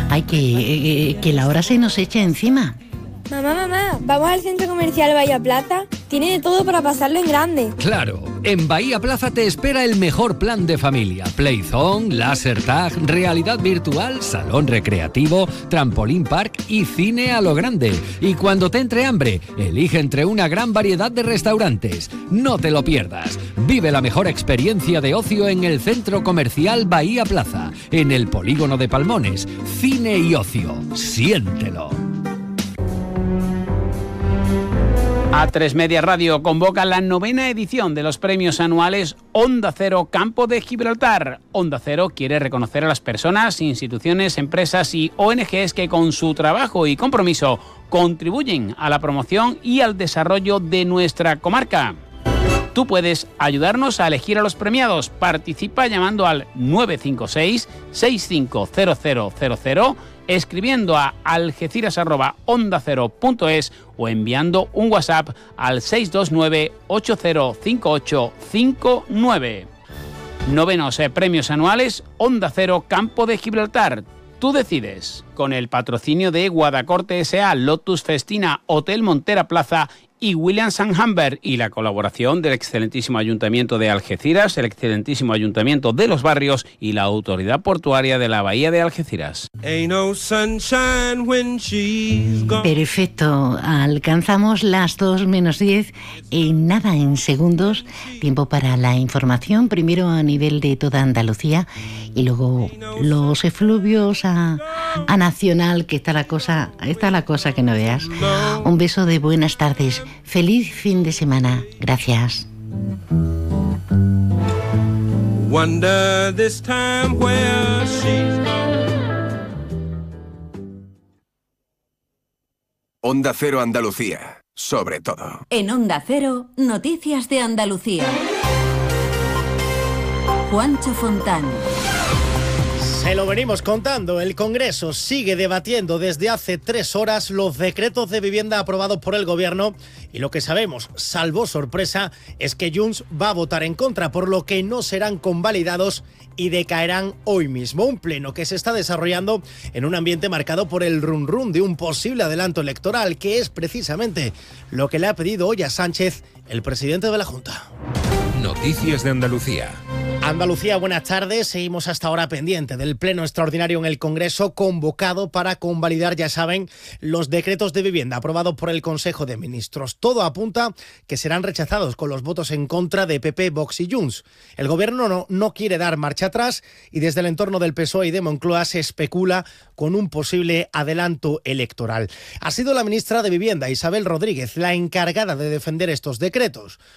Ay, que la hora se nos echa encima. Mamá, ¿vamos al centro comercial Bahía Plaza? Tiene de todo para pasarlo en grande. Claro, en Bahía Plaza te espera el mejor plan de familia. Playzone, laser tag, realidad virtual, salón recreativo, trampolín park y cine a lo grande. Y cuando te entre hambre, elige entre una gran variedad de restaurantes. No te lo pierdas. Vive la mejor experiencia de ocio en el centro comercial Bahía Plaza, en el polígono de Palmones. Cine y ocio. Siéntelo. A3 Media Radio convoca la 9ª edición de los premios anuales Onda Cero Campo de Gibraltar. Onda Cero quiere reconocer a las personas, instituciones, empresas y ONGs que con su trabajo y compromiso contribuyen a la promoción y al desarrollo de nuestra comarca. Tú puedes ayudarnos a elegir a los premiados. Participa llamando al 956-650000, escribiendo a algeciras@ondacero.es o enviando un WhatsApp al 629 805859. Novenos premios anuales Onda Cero Campo de Gibraltar. Tú decides. Con el patrocinio de Guadacorte S.A., Lotus Festina, Hotel Montera Plaza y Williams & Humbert, y la colaboración del excelentísimo Ayuntamiento de Algeciras, el excelentísimo Ayuntamiento de Los Barrios y la Autoridad Portuaria de la Bahía de Algeciras. Perfecto, alcanzamos las 2:10 en nada, en segundos. Tiempo para la información, primero a nivel de toda Andalucía y luego los efluvios a nacional, que está la cosa que no veas. Un beso de buenas tardes. Feliz fin de semana. Gracias. Wonder this time where she's gone. Onda Cero Andalucía, sobre todo. En Onda Cero, noticias de Andalucía. Juancho Fontán. Se lo venimos contando, el Congreso sigue debatiendo desde hace 3 horas los decretos de vivienda aprobados por el Gobierno y lo que sabemos, salvo sorpresa, es que Junts va a votar en contra, por lo que no serán convalidados y decaerán hoy mismo. Un pleno que se está desarrollando en un ambiente marcado por el run run de un posible adelanto electoral, que es precisamente lo que le ha pedido hoy a Sánchez el presidente de la Junta. Noticias de Andalucía. Andalucía, buenas tardes. Seguimos hasta ahora pendiente del pleno extraordinario en el Congreso convocado para convalidar, ya saben, los decretos de vivienda aprobados por el Consejo de Ministros. Todo apunta que serán rechazados con los votos en contra de PP, Vox y Junts. El Gobierno no quiere dar marcha atrás y desde el entorno del PSOE y de Moncloa se especula con un posible adelanto electoral. Ha sido la ministra de Vivienda, Isabel Rodríguez, la encargada de defender estos decretos.